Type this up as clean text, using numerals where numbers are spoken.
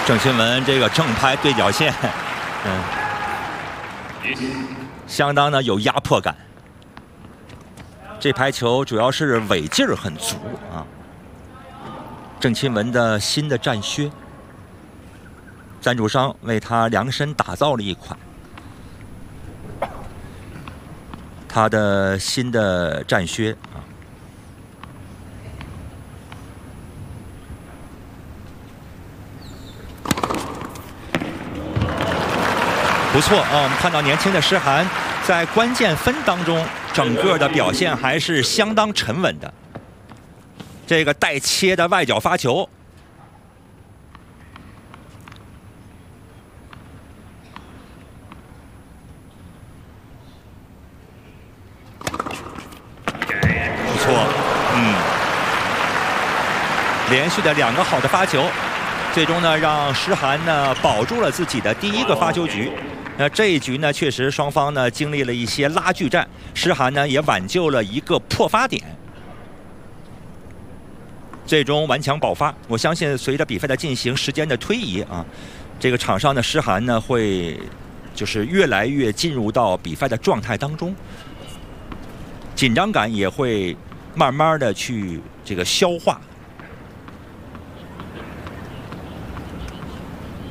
郑钦文这个正拍对角线，相当的有压迫感。这排球主要是尾劲儿很足啊。郑钦文的新的战靴，赞助商为他量身打造了一款。他的新的战靴啊。 不错啊，我们看到年轻的诗涵在关键分当中，整个的表现还是相当沉稳的。这个带切的外角发球，不错，连续的2个好的发球。 最终呢，让诗涵呢保住了自己的第1个发球局。那这一局呢，确实双方呢经历了一些拉锯战，诗涵呢也挽救了一个破发点，最终顽强保发。我相信随着比赛的进行，时间的推移啊，这个场上的诗涵呢会就是越来越进入到比赛的状态当中，紧张感也会慢慢的去这个消化。